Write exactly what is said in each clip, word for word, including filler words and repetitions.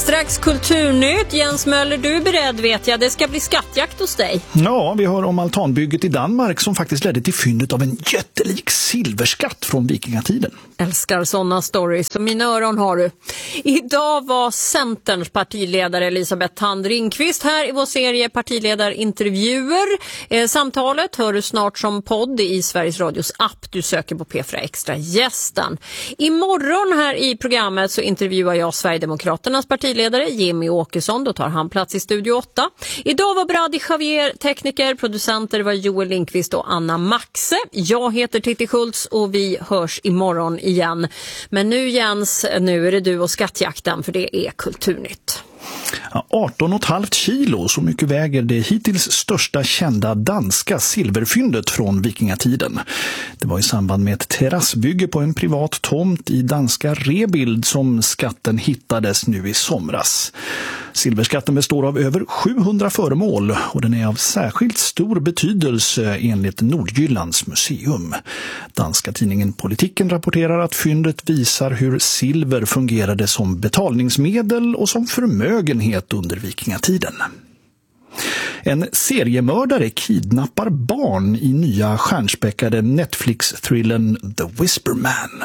Strax kulturnytt. Jens Möller, du är beredd vet jag. Det ska bli skattjakt hos dig. Ja, vi hör om altanbygget i Danmark som faktiskt ledde till fyndet av en jättelik silverskatt från vikingatiden. Älskar sådana stories, så mina öron har du. Idag var Centerns partiledare Elisabeth Thand Ringqvist här i vår serie partiledarintervjuer. Eh, samtalet hör du snart som podd i Sveriges Radios app. Du söker på P fyra Extra gästen. Imorgon här i programmet så intervjuar jag Sverigedemokraternas partiledare Jimmy Åkesson. Då tar han plats i Studio åtta. Idag var Brady Javier tekniker, producenter var Joel Lindqvist och Anna Maxe. Jag heter Titti Schultz och vi hörs imorgon igen. Men nu Jens, nu är det du och skattjakten för det är kulturnytt. arton komma fem kilo, så mycket väger det hittills största kända danska silverfyndet från vikingatiden. Det var i samband med ett terrassbygge på en privat tomt i danska Rebild som skatten hittades nu i somras. Silverskatten består av över sjuhundra föremål och den är av särskilt stor betydelse enligt Nordjyllands museum. Danska tidningen Politiken rapporterar att fyndet visar hur silver fungerade som betalningsmedel och som förmögenhet under vikingatiden. En seriemördare kidnappar barn i nya stjärnspäckade Netflix-thrillen The Whisper Man.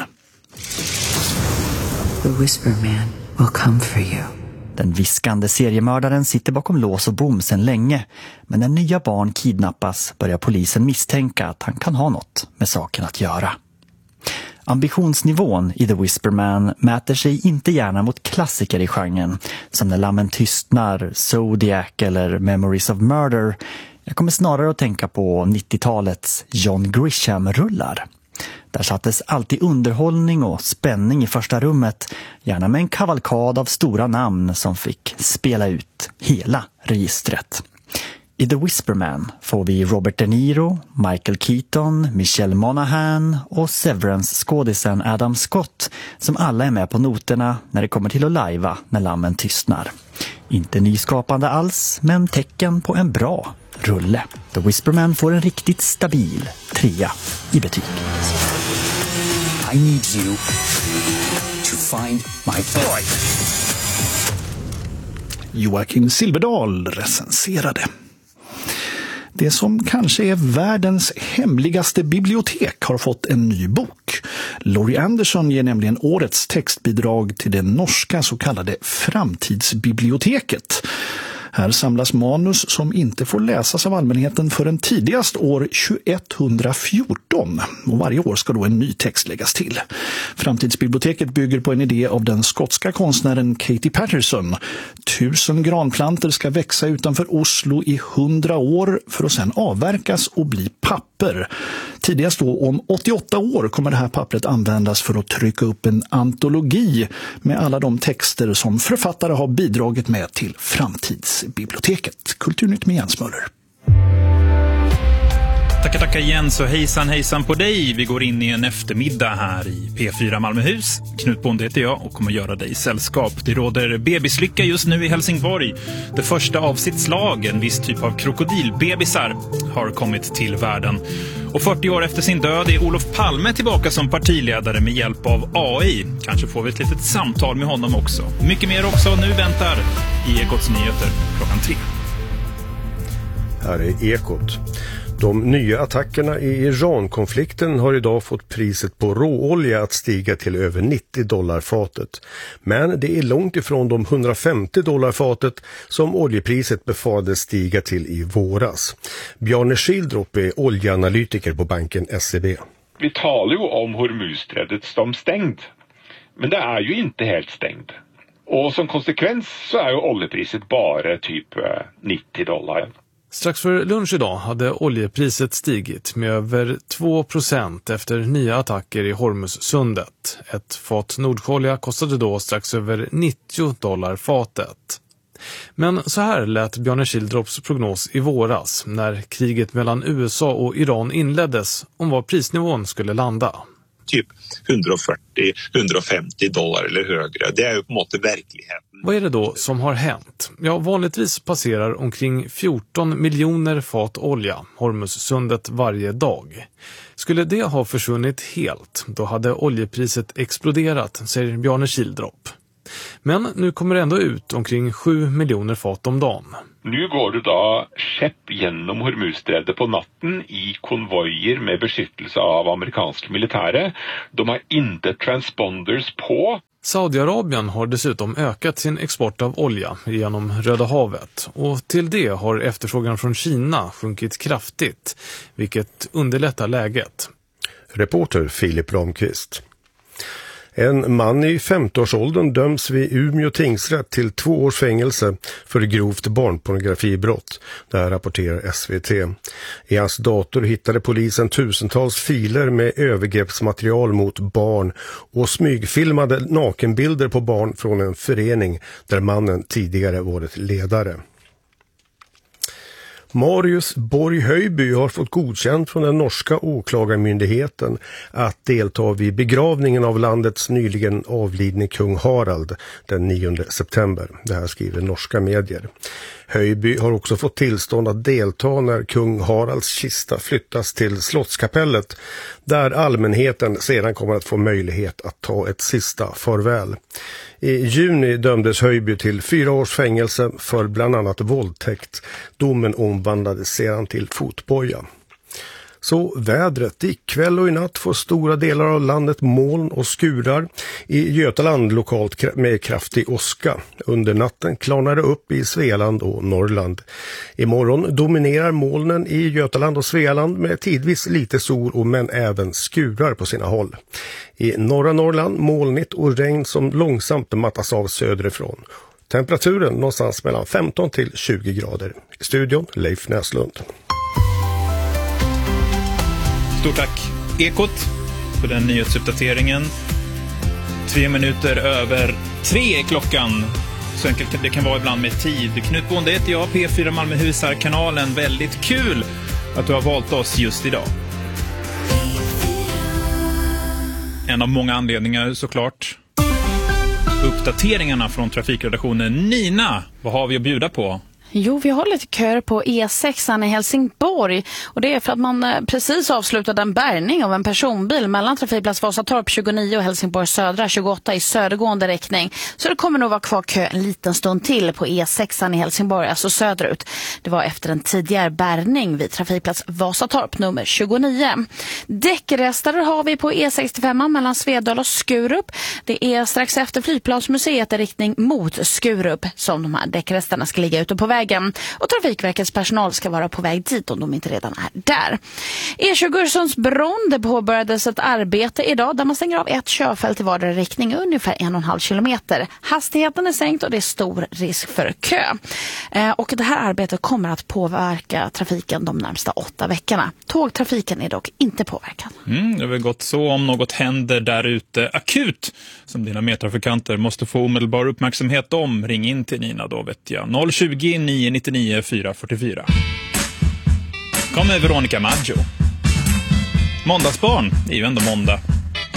The Whisper Man will come for you. Den viskande seriemördaren sitter bakom lås och bom sedan länge, men när nya barn kidnappas börjar polisen misstänka att han kan ha något med saken att göra. Ambitionsnivån i The Whisper Man mäter sig inte gärna mot klassiker i genren, som När lammen tystnar, Zodiac eller Memories of Murder. Jag kommer snarare att tänka på nittiotalets John Grisham-rullar. Där sattes alltid underhållning och spänning i första rummet, gärna med en kavalkad av stora namn som fick spela ut hela registret. I The Whisper Man får vi Robert De Niro, Michael Keaton, Michelle Monaghan och Severance-skådisen Adam Scott som alla är med på noterna när det kommer till att lajva När lammen tystnar. Inte nyskapande alls, men tecken på en bra rulle. The Whisper Man får en riktigt stabil trea i betyg. I need you to find my boy. Joakim Silverdal recenserade. Det som kanske är världens hemligaste bibliotek har fått en ny bok. Laurie Anderson ger nämligen årets textbidrag till det norska så kallade Framtidsbiblioteket. Här samlas manus som inte får läsas av allmänheten förrän tidigast år tjugoetthundrafjorton. Och varje år ska då en ny text läggas till. Framtidsbiblioteket bygger på en idé av den skotska konstnären Katie Patterson. Tusen granplantor ska växa utanför Oslo i hundra år för att sedan avverkas och bli papper. Tidigast då om åttioåtta år kommer det här pappret användas för att trycka upp en antologi med alla de texter som författare har bidragit med till Framtidsbiblioteket. Kulturnytt med Jens Möller. Tackar, tackar Jens och hejsan, hejsan på dig. Vi går in i en eftermiddag här i P fyra Malmöhus. Knut Bonde heter jag och kommer göra dig sällskap. Det råder bebislycka just nu i Helsingborg. Det första av sitt slag, en viss typ av krokodilbebisar, har kommit till världen. Och fyrtio år efter sin död är Olof Palme tillbaka som partiledare med hjälp av A I. Kanske får vi ett litet samtal med honom också. Mycket mer också nu väntar i Ekots nyheter klockan tre. Här är Ekot. De nya attackerna i Iran-konflikten har idag fått priset på råolja att stiga till över nittio dollar fatet. Men det är långt ifrån de hundrafemtio dollar fatet som oljepriset befarades stiga till i våras. Bjarne Schildrop är oljeanalytiker på banken S E B. Vi talar ju om Hormuzsträdet som stängt. Men det är ju inte helt stängt. Och som konsekvens så är ju oljepriset bara typ nittio dollar. Strax för lunch idag hade oljepriset stigit med över två procent efter nya attacker i Hormuzsundet. Ett fat Nordsjölja kostade då strax över nittio dollar fatet. Men så här lät Bjarne Schildrops prognos i våras när kriget mellan U S A och Iran inleddes om var prisnivån skulle landa. Typ hundrafyrtio till hundrafemtio dollar eller högre. Det är ju på något sätt verkligheten. Vad är det då som har hänt? Ja, vanligtvis passerar omkring fjorton miljoner fat olja Hormuzsundet varje dag. Skulle det ha försvunnit helt, då hade oljepriset exploderat, säger Bjarne Schildrop. Men nu kommer det ändå ut omkring sju miljoner fat om dagen. Nu går det då skepp genom Hormuzsträdet på natten i konvojer med beskyttelse av amerikansk militäre. De har inte transponders på. Saudiarabien har dessutom ökat sin export av olja genom Röda havet och till det har efterfrågan från Kina sjunkit kraftigt, vilket underlättar läget. Reporter Filip Ramqvist. En man i femtioårsåldern döms vid Umeå tingsrätt till två års fängelse för grovt barnpornografibrott. Det här rapporterar S V T. I hans dator hittade polisen tusentals filer med övergreppsmaterial mot barn och smygfilmade nakenbilder på barn från en förening där mannen tidigare varit ledare. Marius Borg Höjby har fått godkänt från den norska åklagarmyndigheten att delta vid begravningen av landets nyligen avlidne kung Harald den nionde september. Det här skriver norska medier. Höjby har också fått tillstånd att delta när kung Haralds kista flyttas till Slottskapellet, där allmänheten sedan kommer att få möjlighet att ta ett sista farväl. I juni dömdes Höjby till fyra års fängelse för bland annat våldtäkt. Domen omvandlades sedan till fotboja. Så vädret. Ikväll och i natt får stora delar av landet moln och skurar. I Götaland lokalt med kraftig åska. Under natten klarnar det upp i Svealand och Norrland. Imorgon dominerar molnen i Götaland och Svealand med tidvis lite sol och men även skurar på sina håll. I norra Norrland molnigt och regn som långsamt mattas av söderifrån. Temperaturen någonstans mellan femton till tjugo grader. I studion Leif Näslund. Stort tack Ekot för den nyhetsuppdateringen. Tre minuter över tre är klockan. Så enkelt det kan vara ibland med tid. Knut Bonde heter jag, P fyra Malmöhus här kanalen. Väldigt kul att du har valt oss just idag. En av många anledningar såklart. Uppdateringarna från trafikredaktionen. Nina, vad har vi att bjuda på? Jo, vi har lite kör på E sex i Helsingborg och det är för att man precis avslutade en bärgning av en personbil mellan trafikplats Vasatorp tjugonio och Helsingborg södra tjugoåtta i södergående riktning. Så det kommer nog vara kvar kö en liten stund till på E sex i Helsingborg, alltså söderut. Det var efter en tidigare bärgning vid trafikplats Vasatorp nummer tjugonio. Däckrester har vi på E sextiofem mellan Svedal och Skurup. Det är strax efter flygplansmuseet i riktning mot Skurup som de här däckresterna ska ligga ute på vägen. Och Trafikverkets personal ska vara på väg dit om de inte redan är där. E tjugo Öresundsbron, det påbörjades ett arbete idag där man stänger av ett körfält i vardera riktning ungefär en och en halv kilometer. Hastigheten är sänkt och det är stor risk för kö. Eh, och det här arbetet kommer att påverka trafiken de närmsta åtta veckorna. Tågtrafiken är dock inte påverkad. Mm, det är väl gott så om något händer där ute akut som dina medtrafikanter måste få omedelbar uppmärksamhet om. Ring in till Nina då vet jag. noll tjugo nio nittionio fyra fyrtiofyra. Kommer Veronica Maggio. Måndagsbarn är ju ändå måndag.